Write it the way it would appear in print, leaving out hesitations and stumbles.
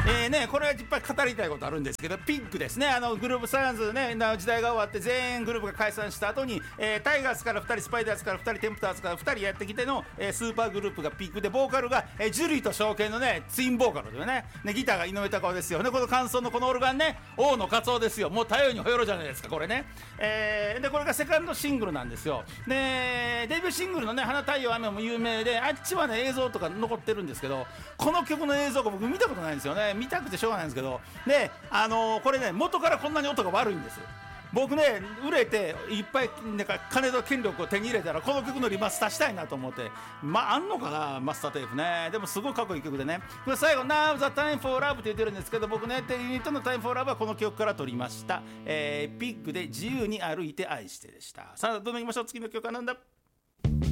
これはいっぱい語りたいことあるんですけど、ピッグですね。グループサイエンスね、時代が終わって全員グループが解散した後に、タイガースから2人、スパイダースから2人、テンプターズから2人やってきての、スーパーグループがピッグで、ボーカルが、ジュリーと証券のねツインボーカルでね、ギターが井上隆夫ですよね。この感想のこのオルガンね、大野勝夫ですよ。もう太陽にほよろじゃないですかこれね。でこれがセカンドシングルなんですよ。でデビューシングルのね、花太陽雨も有名で、あっちはね映像とか残ってるんですけど、この曲の映像が僕見たことないんですよね。見たくてしょうがないんですけど、でこれね、元からこんなに音が悪いんです。僕ね、売れていっぱいなんか金と権力を手に入れたら、この曲のリマスターしたいなと思って、あんのかな、マスターテープね。でもすごいかっこいい曲でね、これ最後 Now the time for love って言ってるんですけど、僕ね、ユニットの Time for love はこの曲から取りました。ピッグで自由に歩いて愛してでした。さあどんどんいきましょう。次の曲はなんだ。